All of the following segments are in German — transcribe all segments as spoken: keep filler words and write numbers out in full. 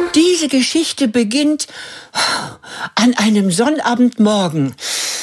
Diese Geschichte beginnt an einem Sonnabendmorgen.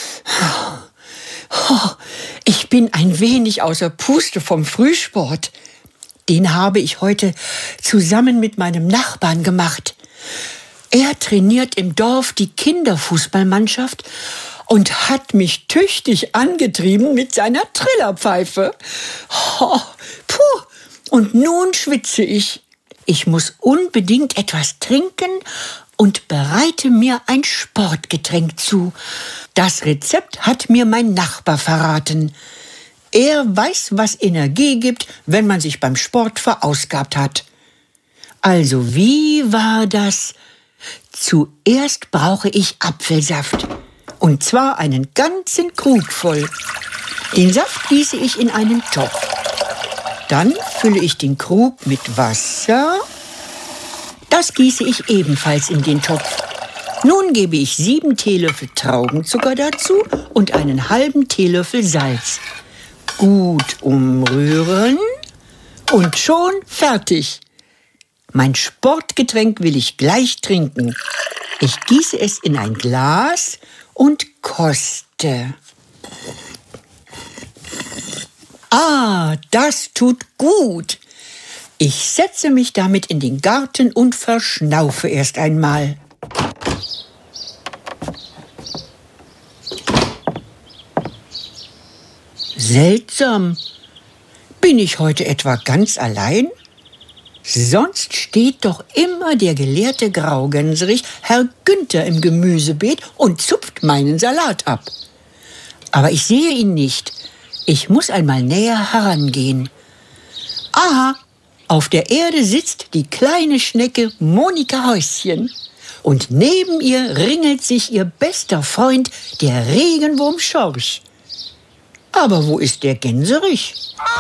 Ich bin ein wenig außer Puste vom Frühsport. Den habe ich heute zusammen mit meinem Nachbarn gemacht. Er trainiert im Dorf die Kinderfußballmannschaft und hat mich tüchtig angetrieben mit seiner Trillerpfeife. Oh, puh, und nun schwitze ich. Ich muss unbedingt etwas trinken und bereite mir ein Sportgetränk zu. Das Rezept hat mir mein Nachbar verraten. Er weiß, was Energie gibt, wenn man sich beim Sport verausgabt hat. Also, wie war das? Zuerst brauche ich Apfelsaft. Und zwar einen ganzen Krug voll. Den Saft gieße ich in einen Topf. Dann fülle ich den Krug mit Wasser. Das gieße ich ebenfalls in den Topf. Nun gebe ich sieben Teelöffel Traubenzucker dazu und einen halben Teelöffel Salz. Gut umrühren und schon fertig. Mein Sportgetränk will ich gleich trinken. Ich gieße es in ein Glas und koste. Ah, das tut gut. Ich setze mich damit in den Garten und verschnaufe erst einmal. Seltsam. Bin ich heute etwa ganz allein? Sonst steht doch immer der gelehrte Graugänserich, Herr Günther, im Gemüsebeet und zupft meinen Salat ab. Aber ich sehe ihn nicht. Ich muss einmal näher herangehen. Aha, auf der Erde sitzt die kleine Schnecke Monika Häuschen. Und neben ihr ringelt sich ihr bester Freund, der Regenwurm Schorsch. Aber wo ist der Gänserich?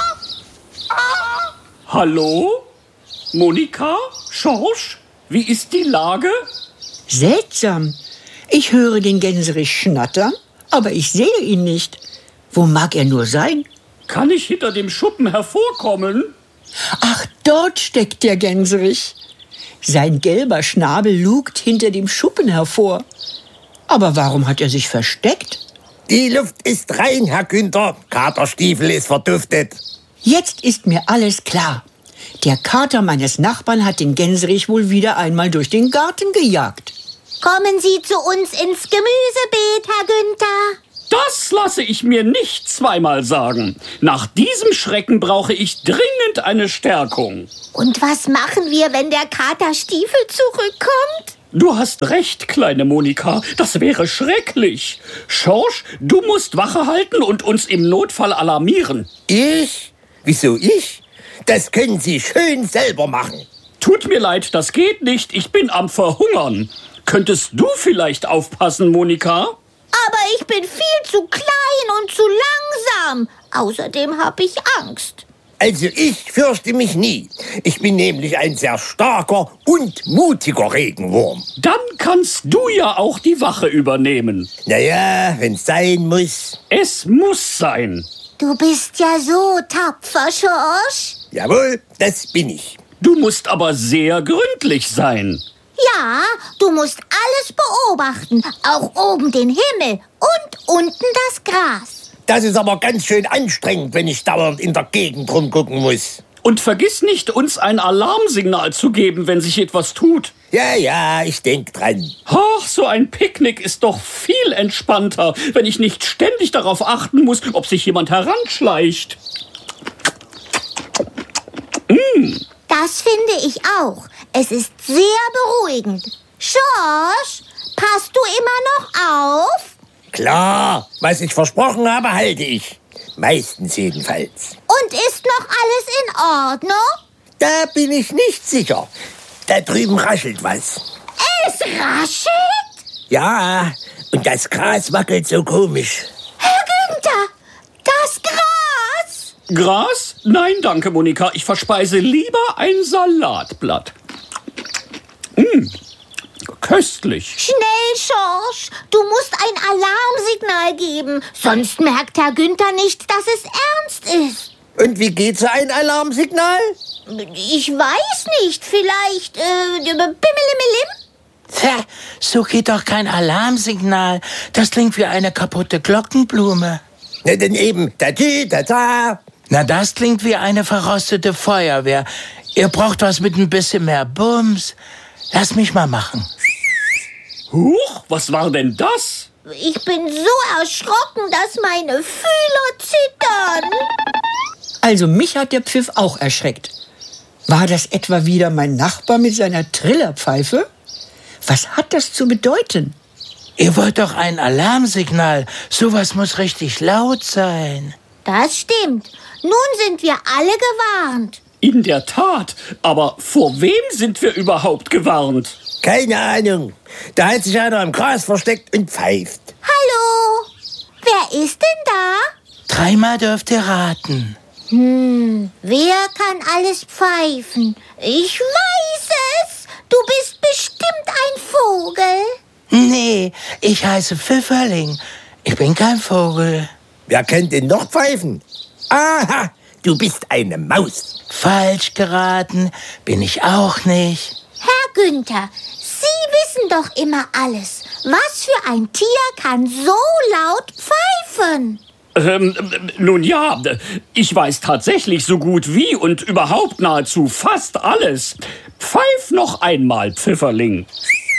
Hallo? Monika? Schorsch? Wie ist die Lage? Seltsam. Ich höre den Gänserich schnattern, aber ich sehe ihn nicht. Wo mag er nur sein? Kann ich hinter dem Schuppen hervorkommen? Ach, dort steckt der Gänserich. Sein gelber Schnabel lugt hinter dem Schuppen hervor. Aber warum hat er sich versteckt? Die Luft ist rein, Herr Günther. Katerstiefel ist verduftet. Jetzt ist mir alles klar. Der Kater meines Nachbarn hat den Gänserich wohl wieder einmal durch den Garten gejagt. Kommen Sie zu uns ins Gemüsebeet, Herr Günther. Das lasse ich mir nicht zweimal sagen. Nach diesem Schrecken brauche ich dringend eine Stärkung. Und was machen wir, wenn der Katerstiefel zurückkommt? Du hast recht, kleine Monika. Das wäre schrecklich. Schorsch, du musst Wache halten und uns im Notfall alarmieren. Ich? Wieso ich? Das können Sie schön selber machen. Tut mir leid, das geht nicht. Ich bin am Verhungern. Könntest du vielleicht aufpassen, Monika? Aber ich bin viel zu klein und zu langsam. Außerdem habe ich Angst. Also ich fürchte mich nie. Ich bin nämlich ein sehr starker und mutiger Regenwurm. Dann kannst du ja auch die Wache übernehmen. Naja, wenn's sein muss. Es muss sein. Du bist ja so tapfer, Schorsch. Jawohl, das bin ich. Du musst aber sehr gründlich sein. Ja, du musst alles beobachten, auch oben den Himmel und unten das Gras. Das ist aber ganz schön anstrengend, wenn ich dauernd in der Gegend rumgucken muss. Und vergiss nicht, uns ein Alarmsignal zu geben, wenn sich etwas tut. Ja, ja, ich denk dran. Ach, so ein Picknick ist doch viel entspannter, wenn ich nicht ständig darauf achten muss, ob sich jemand heranschleicht. Mm. Das finde ich auch. Es ist sehr beruhigend. Schorsch, passt du immer noch auf? Klar, was ich versprochen habe, halte ich. Meistens jedenfalls. Und ist noch alles in Ordnung? Da bin ich nicht sicher. Da drüben raschelt was. Es raschelt? Ja, und das Gras wackelt so komisch. Herr Günther, das Gras! Gras? Nein, danke, Monika. Ich verspeise lieber ein Salatblatt. Mmh. Köstlich. Schnell, Schorsch, du musst ein Alarmsignal geben, sonst merkt Herr Günther nicht, dass es ernst ist. Und wie geht so ein Alarmsignal? Ich weiß nicht, vielleicht äh, Bimmelimmelim? Tja, so geht doch kein Alarmsignal. Das klingt wie eine kaputte Glockenblume. Na, dann eben Tati, Tata. Na, das klingt wie eine verrostete Feuerwehr. Ihr braucht was mit ein bisschen mehr Bums. Lass mich mal machen. Huch, was war denn das? Ich bin so erschrocken, dass meine Fühler zittern. Also mich hat der Pfiff auch erschreckt. War das etwa wieder mein Nachbar mit seiner Trillerpfeife? Was hat das zu bedeuten? Ihr wollt doch ein Alarmsignal. Sowas muss richtig laut sein. Das stimmt. Nun sind wir alle gewarnt. In der Tat, aber vor wem sind wir überhaupt gewarnt? Keine Ahnung. Da hat sich einer im Gras versteckt und pfeift. Hallo? Wer ist denn da? Dreimal dürft ihr raten. Hm, wer kann alles pfeifen? Ich weiß es. Du bist bestimmt ein Vogel. Nee, ich heiße Pfifferling. Ich bin kein Vogel. Wer kann denn noch pfeifen? Aha, du bist eine Maus. Falsch geraten bin ich auch nicht. Herr Günther, Sie wissen doch immer alles. Was für ein Tier kann so laut pfeifen? Ähm, nun ja, ich weiß tatsächlich so gut wie und überhaupt nahezu fast alles. Pfeif noch einmal, Pfifferling.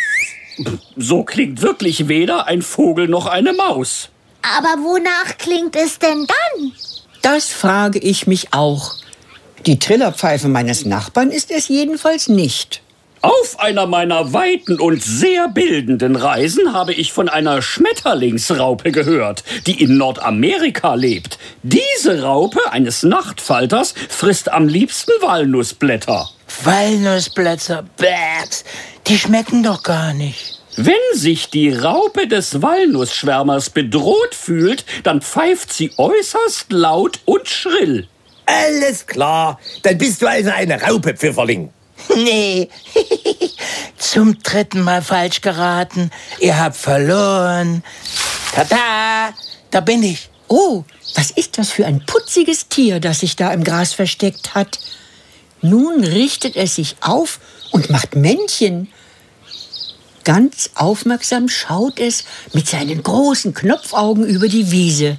So klingt wirklich weder ein Vogel noch eine Maus. Aber wonach klingt es denn dann? Das frage ich mich auch. Die Trillerpfeife meines Nachbarn ist es jedenfalls nicht. Auf einer meiner weiten und sehr bildenden Reisen habe ich von einer Schmetterlingsraupe gehört, die in Nordamerika lebt. Diese Raupe eines Nachtfalters frisst am liebsten Walnussblätter. Walnussblätter, bäh, die schmecken doch gar nicht. Wenn sich die Raupe des Walnussschwärmers bedroht fühlt, dann pfeift sie äußerst laut und schrill. Alles klar, dann bist du also eine Raupe, Pfifferling. Nee, zum dritten Mal falsch geraten. Ihr habt verloren. Tada, da bin ich. Oh, was ist das für ein putziges Tier, das sich da im Gras versteckt hat? Nun richtet es sich auf und macht Männchen. Ganz aufmerksam schaut es mit seinen großen Knopfaugen über die Wiese.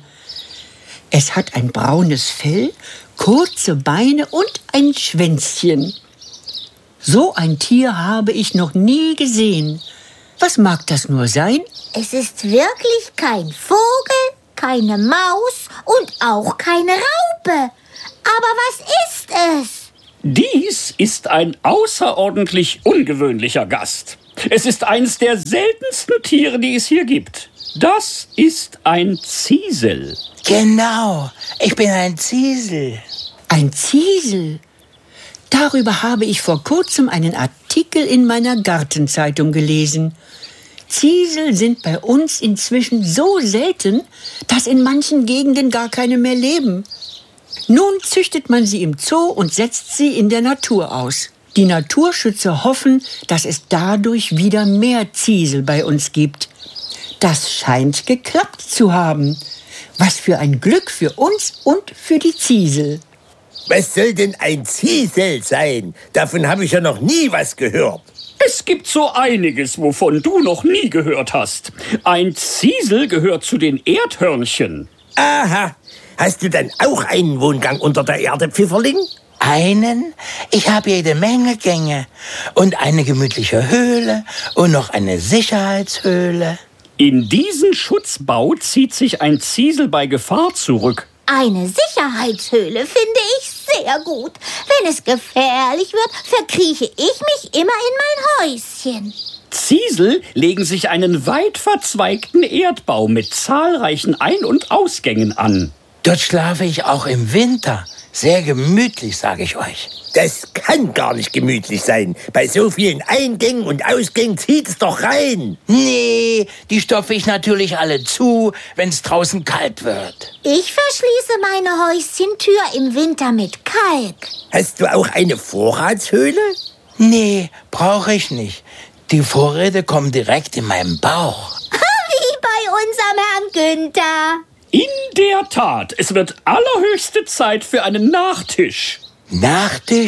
Es hat ein braunes Fell, kurze Beine und ein Schwänzchen. So ein Tier habe ich noch nie gesehen. Was mag das nur sein? Es ist wirklich kein Vogel, keine Maus und auch keine Raupe. Aber was ist es? Dies ist ein außerordentlich ungewöhnlicher Gast. Es ist eines der seltensten Tiere, die es hier gibt. Das ist ein Ziesel. Genau, ich bin ein Ziesel. Ein Ziesel? Darüber habe ich vor kurzem einen Artikel in meiner Gartenzeitung gelesen. Ziesel sind bei uns inzwischen so selten, dass in manchen Gegenden gar keine mehr leben. Nun züchtet man sie im Zoo und setzt sie in der Natur aus. Die Naturschützer hoffen, dass es dadurch wieder mehr Ziesel bei uns gibt. Das scheint geklappt zu haben. Was für ein Glück für uns und für die Ziesel. Was soll denn ein Ziesel sein? Davon habe ich ja noch nie was gehört. Es gibt so einiges, wovon du noch nie gehört hast. Ein Ziesel gehört zu den Erdhörnchen. Aha, hast du dann auch einen Wohngang unter der Erde, Pfifferling? Einen? Ich habe jede Menge Gänge. Und eine gemütliche Höhle und noch eine Sicherheitshöhle. In diesen Schutzbau zieht sich ein Ziesel bei Gefahr zurück. Eine Sicherheitshöhle finde ich sehr gut. Wenn es gefährlich wird, verkrieche ich mich immer in mein Häuschen. Ziesel legen sich einen weit verzweigten Erdbau mit zahlreichen Ein- und Ausgängen an. Dort schlafe ich auch im Winter. Sehr gemütlich, sage ich euch. Das kann gar nicht gemütlich sein. Bei so vielen Eingängen und Ausgängen zieht es doch rein. Nee, die stopfe ich natürlich alle zu, wenn es draußen kalt wird. Ich verschließe meine Häuschentür im Winter mit Kalk. Hast du auch eine Vorratshöhle? Nee, brauche ich nicht. Die Vorräte kommen direkt in meinen Bauch. Wie bei unserem Herrn Günther. In der Tat, es wird allerhöchste Zeit für einen Nachtisch. Nachtisch?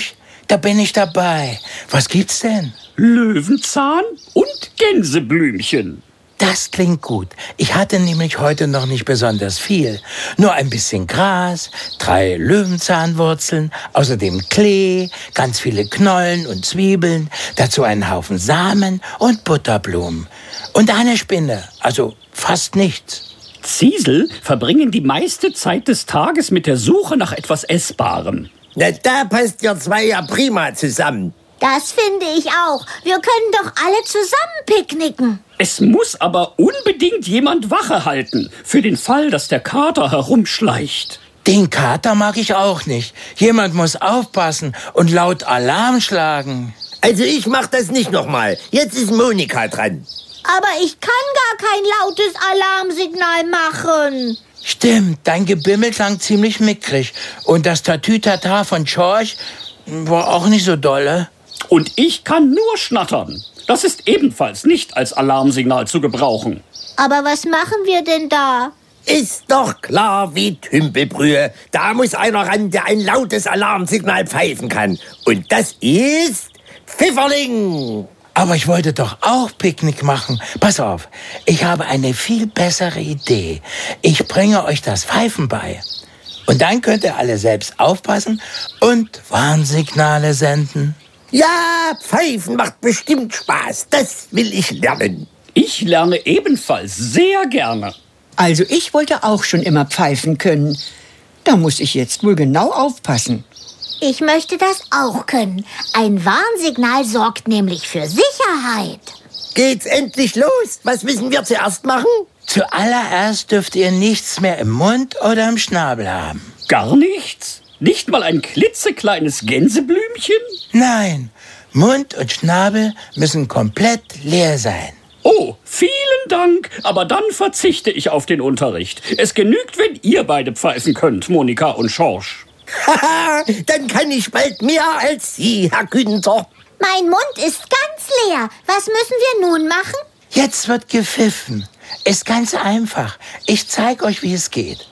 da bin ich dabei. Was gibt's denn? Löwenzahn und Gänseblümchen. Das klingt gut. Ich hatte nämlich heute noch nicht besonders viel. Nur ein bisschen Gras, drei Löwenzahnwurzeln, außerdem Klee, ganz viele Knollen und Zwiebeln, dazu einen Haufen Samen und Butterblumen. Und eine Spinne, also fast nichts. Ziesel verbringen die meiste Zeit des Tages mit der Suche nach etwas Essbarem. Na, da passt ihr zwei ja prima zusammen. Das finde ich auch. Wir können doch alle zusammen picknicken. Es muss aber unbedingt jemand Wache halten, für den Fall, dass der Kater herumschleicht. Den Kater mag ich auch nicht. Jemand muss aufpassen und laut Alarm schlagen. Also ich mach das nicht nochmal. Jetzt ist Monika dran. Aber ich kann gar kein lautes Alarmsignal machen. Stimmt, dein Gebimmel klang ziemlich mickrig. Und das Tatütata von George war auch nicht so dolle. Und ich kann nur schnattern. Das ist ebenfalls nicht als Alarmsignal zu gebrauchen. Aber was machen wir denn da? Ist doch klar wie Tümpelbrühe. Da muss einer ran, der ein lautes Alarmsignal pfeifen kann. Und das ist Pfifferling. Aber ich wollte doch auch Picknick machen. Pass auf, ich habe eine viel bessere Idee. Ich bringe euch das Pfeifen bei. Und dann könnt ihr alle selbst aufpassen und Warnsignale senden. Ja, Pfeifen macht bestimmt Spaß. Das will ich lernen. Ich lerne ebenfalls sehr gerne. Also ich wollte auch schon immer pfeifen können. Da muss ich jetzt wohl genau aufpassen. Ich möchte das auch können. Ein Warnsignal sorgt nämlich für Sicherheit. Geht's endlich los? Was müssen wir zuerst machen? Zuallererst dürft ihr nichts mehr im Mund oder im Schnabel haben. Gar nichts? Nicht mal ein klitzekleines Gänseblümchen? Nein, Mund und Schnabel müssen komplett leer sein. Oh, vielen Dank, aber dann verzichte ich auf den Unterricht. Es genügt, wenn ihr beide pfeifen könnt, Monika und Schorsch. Haha, dann kann ich bald mehr als Sie, Herr Günther. Mein Mund ist ganz leer. Was müssen wir nun machen? Jetzt wird gepfiffen. Ist ganz einfach. Ich zeige euch, wie es geht.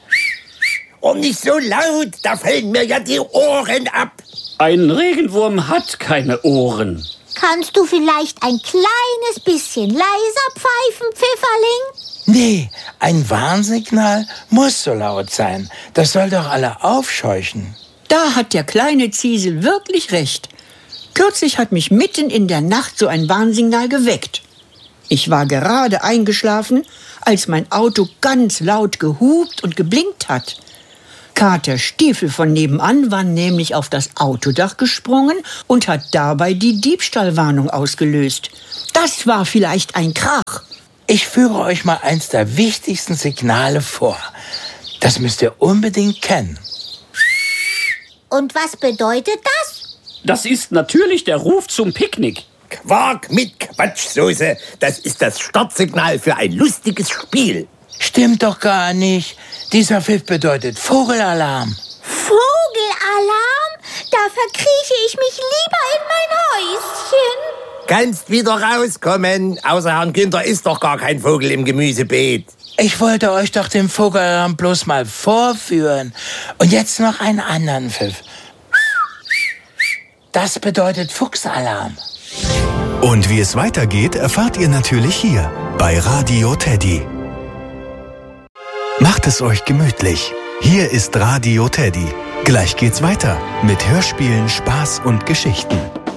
Und nicht so laut, da fallen mir ja die Ohren ab. Ein Regenwurm hat keine Ohren. Kannst du vielleicht ein kleines bisschen leiser pfeifen, Pfifferling? Nee, ein Warnsignal muss so laut sein. Das soll doch alle aufscheuchen. Da hat der kleine Ziesel wirklich recht. Kürzlich hat mich mitten in der Nacht so ein Warnsignal geweckt. Ich war gerade eingeschlafen, als mein Auto ganz laut gehupt und geblinkt hat. Kater Stiefel von nebenan war nämlich auf das Autodach gesprungen und hat dabei die Diebstahlwarnung ausgelöst. Das war vielleicht ein Krach. Ich führe euch mal eins der wichtigsten Signale vor. Das müsst ihr unbedingt kennen. Und was bedeutet das? Das ist natürlich der Ruf zum Picknick. Quark mit Quatschsoße. Das ist das Startsignal für ein lustiges Spiel. Stimmt doch gar nicht. Dieser Pfiff bedeutet Vogelalarm. Vogelalarm? Da verkrieche ich mich lieber in mein Häuschen. Kannst wieder rauskommen. Außer Herrn Günther ist doch gar kein Vogel im Gemüsebeet. Ich wollte euch doch den Vogelalarm bloß mal vorführen. Und jetzt noch einen anderen Pfiff. Das bedeutet Fuchsalarm. Und wie es weitergeht, erfahrt ihr natürlich hier bei Radio Teddy. Macht es euch gemütlich. Hier ist Radio Teddy. Gleich geht's weiter mit Hörspielen, Spaß und Geschichten.